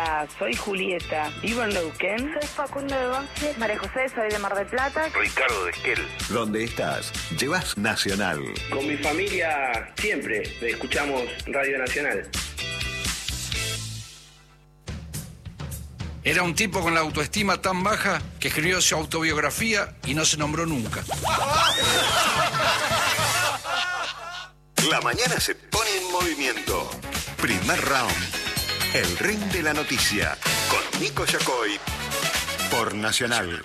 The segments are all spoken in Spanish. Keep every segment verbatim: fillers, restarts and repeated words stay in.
Hola, soy Julieta. ¿Vivo en Neuquén? Soy Facundo de Once. María José, soy de Mar del Plata. Ricardo de Esquel. ¿Dónde estás? Llevas Nacional. Con mi familia siempre escuchamos Radio Nacional. Era un tipo con la autoestima tan baja que escribió su autobiografía y no se nombró nunca. La mañana se pone en movimiento. Primer round. El ring de la noticia. Con Nico Yacoy. Por Nacional.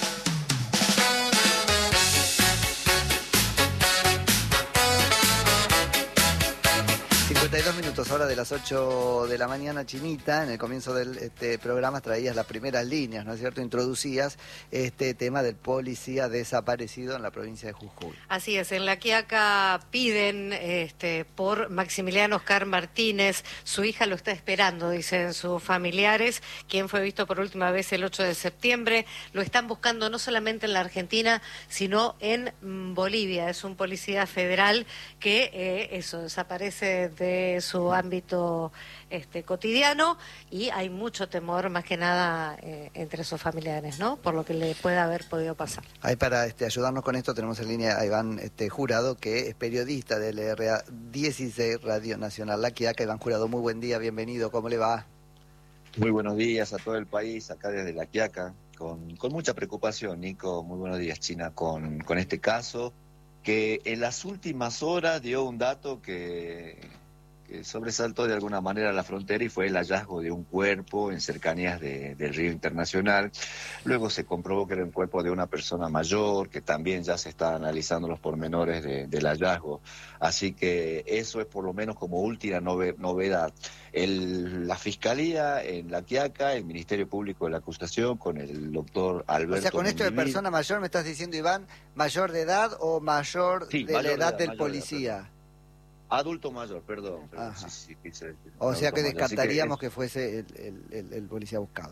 cincuenta y dos minutos, hora de las ocho de la mañana, Chinita. En el comienzo del este, programa traías las primeras líneas, ¿no es cierto? Introducías este tema del policía desaparecido en la provincia de Jujuy. Así es, en La Quiaca piden este, por Maximiliano Oscar Martínez. Su hija lo está esperando, dicen sus familiares, quien fue visto por última vez el ocho de septiembre. Lo están buscando no solamente en la Argentina, sino en mm, Bolivia. Es un policía federal que eh, eso desaparece de su ámbito este, cotidiano, y hay mucho temor, más que nada eh, entre sus familiares, ¿no? Por lo que le puede haber podido pasar. Ahí para este, ayudarnos con esto tenemos en línea a Iván este, Jurado, que es periodista del R A dieciséis Radio Nacional La Quiaca. Iván Jurado, muy buen día, bienvenido, ¿cómo le va? Muy buenos días a todo el país, acá desde La Quiaca, con, con mucha preocupación, Nico. Muy buenos días, China, con, con este caso, que en las últimas horas dio un dato que... que sobresaltó de alguna manera la frontera, y fue el hallazgo de un cuerpo en cercanías de, del río Internacional. Luego se comprobó que era un cuerpo de una persona mayor, que también ya se está analizando los pormenores de, del hallazgo. Así que eso es por lo menos como última nove, novedad. El, la Fiscalía en La Quiaca, el Ministerio Público de la Acusación, con el doctor Alberto... O sea, con esto de Mendivil. persona mayor, ¿me estás diciendo, Iván, mayor de edad o mayor Sí, de mayor la edad, de edad del mayor policía? De edad, Adulto mayor, perdón. perdón sí, sí, quise, o sea que mayor. descartaríamos que, que fuese el, el, el, el policía buscado.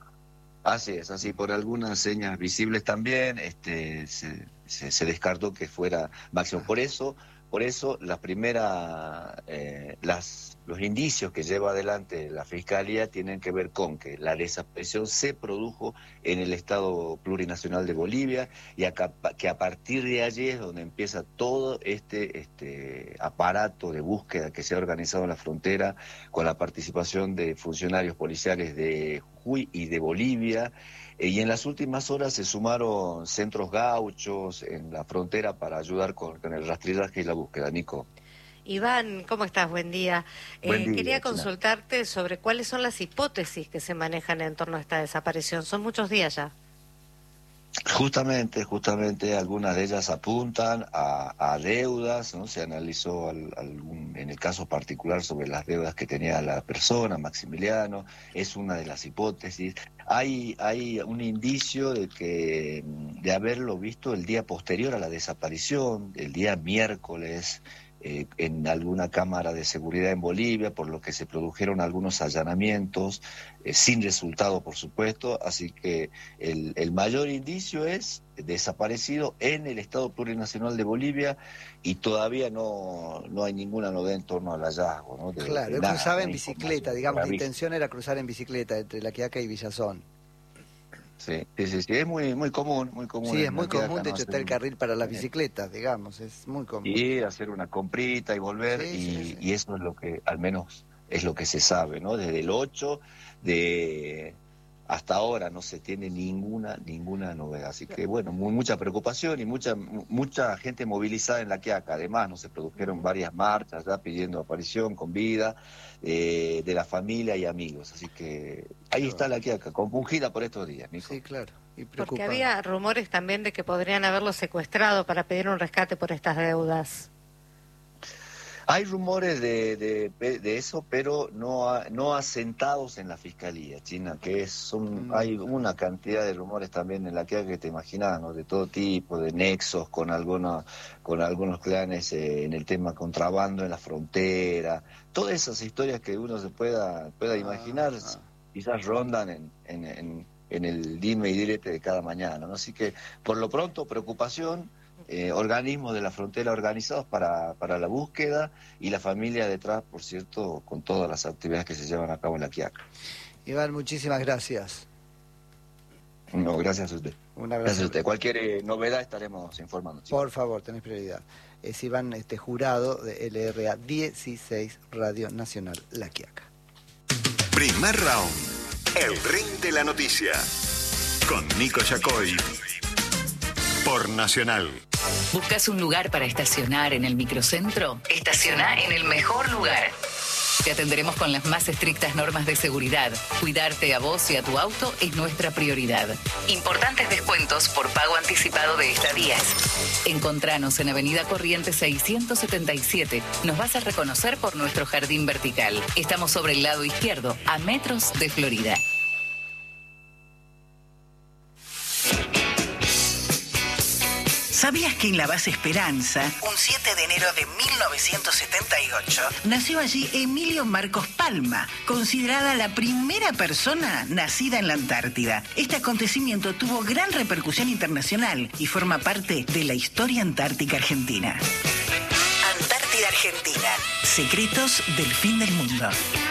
Así es, así por algunas señas visibles también este, se, se, se descartó que fuera Máximo. Por eso, por eso la primera, eh, las, los indicios que lleva adelante la Fiscalía tienen que ver con que la desaparición se produjo en el Estado Plurinacional de Bolivia, y a, que a partir de allí es donde empieza todo este, este aparato de búsqueda que se ha organizado en la frontera, con la participación de funcionarios policiales de Jujuy y de Bolivia. Y en las últimas horas se sumaron centros gauchos en la frontera para ayudar con, con el rastrillaje y la búsqueda. Nico. Iván, ¿cómo estás? Buen día. Buen eh, día, quería China. consultarte sobre cuáles son las hipótesis que se manejan en torno a esta desaparición. Son muchos días ya. Justamente, justamente algunas de ellas apuntan a, a deudas, ¿no? Se analizó al, algún, en el caso particular sobre las deudas que tenía la persona, Maximiliano, es una de las hipótesis. Hay, hay un indicio de que de haberlo visto el día posterior a la desaparición, el día miércoles, eh, en alguna cámara de seguridad en Bolivia, por lo que se produjeron algunos allanamientos, eh, sin resultado, por supuesto. Así que el, el mayor indicio es desaparecido en el Estado Plurinacional de Bolivia, y todavía no, no hay ninguna novedad en torno al hallazgo, ¿no? De, Claro, de él nada, cruzaba en no bicicleta, digamos, la intención era cruzar en bicicleta entre La Quiaca y Villazón. Sí, sí, sí, sí, es muy muy común, muy común. Sí, es en muy La Quiaca, común, de ¿no? hecho está el carril para las bicicletas, digamos, es muy común. Y hacer una comprita y volver, Sí, y, sí, sí. y eso es lo que, al menos, es lo que se sabe, ¿no? Desde el ocho de hasta ahora no se tiene ninguna ninguna novedad. Así que, bueno, muy, mucha preocupación y mucha mucha gente movilizada en La Quiaca. Además, no se produjeron varias marchas ya pidiendo aparición con vida eh, de la familia y amigos. Así que ahí está La Quiaca, compungida por estos días, Nico. Sí, claro. Y Porque preocupado. había rumores también de que podrían haberlo secuestrado para pedir un rescate por estas deudas. Hay rumores de, de, de eso, pero no a, no asentados en la Fiscalía, China, que es, son, mm. hay una cantidad de rumores también en La Quiaca que te imaginas, ¿no? De todo tipo, de nexos con algunos, con algunos clanes eh, en el tema contrabando en la frontera, todas esas historias que uno se pueda, pueda imaginar, ah, ah. quizás rondan en, en, en, en el dime y direte de cada mañana, ¿no? Así que, por lo pronto, preocupación. Eh, organismos de la frontera organizados para, para la búsqueda, y la familia detrás, por cierto, con todas las actividades que se llevan a cabo en La Quiaca. Iván, muchísimas gracias. No, gracias a usted. Un abrazo. Gracias a usted. Cualquier eh, novedad estaremos informando. Por favor, tenés prioridad. Es Iván este, Jurado de L R A dieciséis Radio Nacional La Quiaca. Primer round. El ring de la noticia. Con Nico Yacoy. Por Nacional. ¿Buscas un lugar para estacionar en el microcentro? Estaciona en el mejor lugar. Te atenderemos con las más estrictas normas de seguridad. Cuidarte a vos y a tu auto es nuestra prioridad. Importantes descuentos por pago anticipado de estadías. Encontranos en Avenida Corrientes seiscientos setenta y siete. Nos vas a reconocer por nuestro jardín vertical. Estamos sobre el lado izquierdo, a metros de Florida. ¿Sabías que en la base Esperanza, un siete de enero de mil novecientos setenta y ocho, nació allí Emilio Marcos Palma, considerada la primera persona nacida en la Antártida? Este acontecimiento tuvo gran repercusión internacional y forma parte de la historia antártica argentina. Antártida Argentina, secretos del fin del mundo.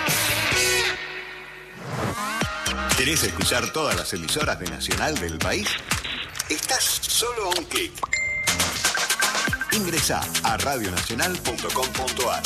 ¿Querés escuchar todas las emisoras de Nacional del país? Estás solo a un clic. Ingresa a radionacional punto com punto a r.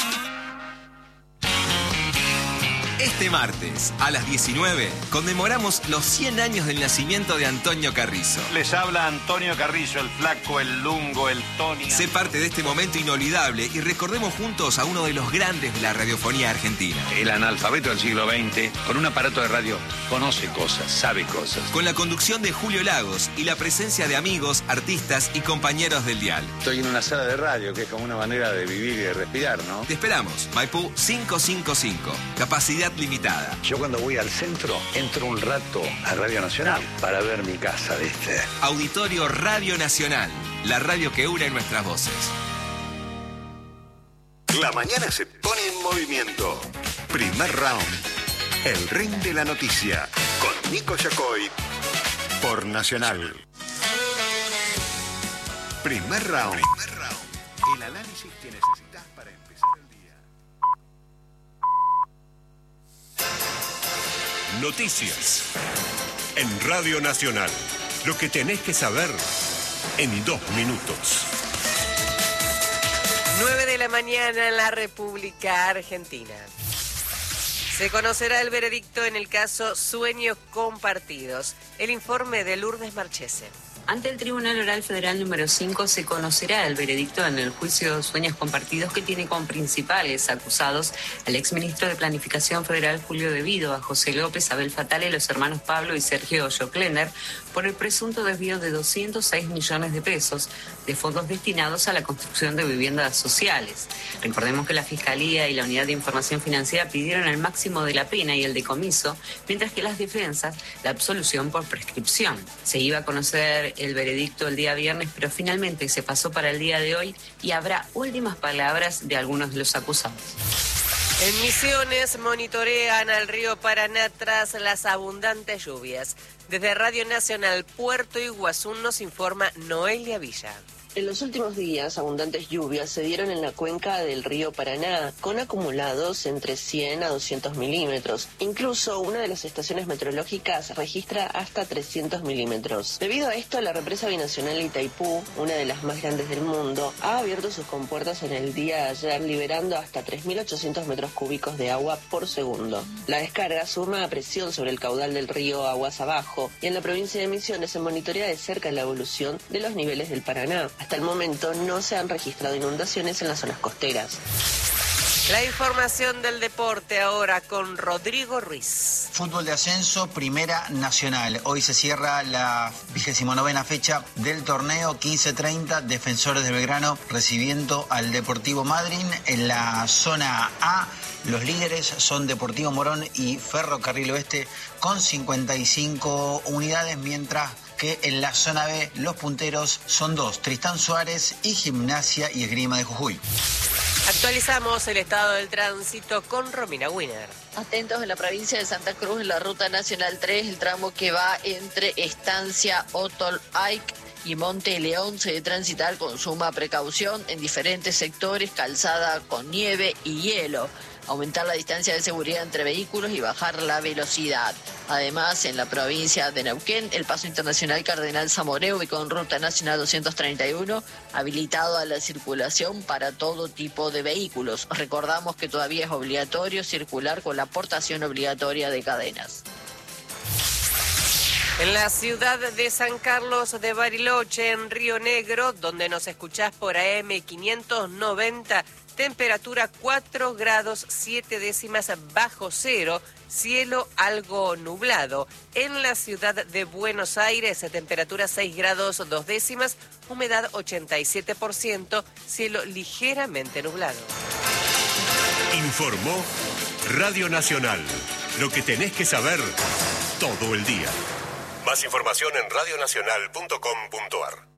Este martes, a las diecinueve, conmemoramos los cien años del nacimiento de Antonio Carrizo. Les habla Antonio Carrizo, el flaco, el lungo, el Tony. Sé parte de este momento inolvidable y recordemos juntos a uno de los grandes de la radiofonía argentina. El analfabeto del siglo veinte, con un aparato de radio, conoce cosas, sabe cosas. Con la conducción de Julio Lagos y la presencia de amigos, artistas y compañeros del dial. Estoy en una sala de radio, que es como una manera de vivir y de respirar, ¿no? Te esperamos, Maipú quinientos cincuenta y cinco. Capacidad limitada. Yo cuando voy al centro, entro un rato a Radio Nacional para ver mi casa, ¿viste? Auditorio Radio Nacional, la radio que une nuestras voces. La mañana se pone en movimiento. Primer round. El ring de la noticia. Con Nico Yacoy. Por Nacional. Primer round. Primer round. El análisis que necesitas para empezar el día. Noticias. En Radio Nacional. Lo que tenés que saber en dos minutos. nueve de la mañana en la República Argentina. Se conocerá el veredicto en el caso Sueños Compartidos. El informe de Lourdes Marchese. Ante el Tribunal Oral Federal número cinco se conocerá el veredicto en el juicio Sueños Compartidos, que tiene como principales acusados al exministro de Planificación Federal Julio De Vido, a José López, Abel Fatale, los hermanos Pablo y Sergio Joclener, por el presunto desvío de doscientos seis millones de pesos de fondos destinados a la construcción de viviendas sociales. Recordemos que la Fiscalía y la Unidad de Información Financiera pidieron el máximo de la pena y el decomiso, mientras que las defensas la absolución por prescripción. Se iba a conocer el veredicto el día viernes, pero finalmente se pasó para el día de hoy y habrá últimas palabras de algunos de los acusados. En Misiones monitorean al río Paraná tras las abundantes lluvias. Desde Radio Nacional Puerto Iguazú nos informa Noelia Villa. En los últimos días, abundantes lluvias se dieron en la cuenca del río Paraná, con acumulados entre cien a doscientos milímetros. Incluso una de las estaciones meteorológicas registra hasta trescientos milímetros. Debido a esto, la represa binacional Itaipú, una de las más grandes del mundo, ha abierto sus compuertas en el día de ayer, liberando hasta tres mil ochocientos metros cúbicos de agua por segundo. La descarga suma a presión sobre el caudal del río aguas abajo, y en la provincia de Misiones se monitorea de cerca la evolución de los niveles del Paraná. Hasta el momento no se han registrado inundaciones en las zonas costeras. La información del deporte ahora con Rodrigo Ruiz. Fútbol de ascenso, Primera Nacional. Hoy se cierra la vigésimo novena fecha del torneo. Quince treinta, Defensores de Belgrano recibiendo al Deportivo Madryn. En la zona A, los líderes son Deportivo Morón y Ferrocarril Oeste con cincuenta y cinco unidades, mientras que en la zona B los punteros son dos, Tristán Suárez y Gimnasia y Esgrima de Jujuy. Actualizamos el estado del tránsito con Romina Wiener. Atentos en la provincia de Santa Cruz, en la ruta nacional tres, el tramo que va entre Estancia Otol Aik y Monte León se debe transitar con suma precaución en diferentes sectores, calzada con nieve y hielo. aumentar la distancia de seguridad entre vehículos y bajar la velocidad. Además, en la provincia de Neuquén, el paso internacional Cardenal Zamoré, ubicado en Ruta Nacional doscientos treinta y uno, habilitado a la circulación para todo tipo de vehículos. Recordamos que todavía es obligatorio circular con la portación obligatoria de cadenas. En la ciudad de San Carlos de Bariloche, en Río Negro, donde nos escuchás por A M quinientos noventa, temperatura cuatro grados siete décimas bajo cero, cielo algo nublado. En la ciudad de Buenos Aires, temperatura seis grados dos décimas, humedad ochenta y siete por ciento, cielo ligeramente nublado. Informó Radio Nacional. Lo que tenés que saber todo el día. Más información en radionacional punto com punto ar.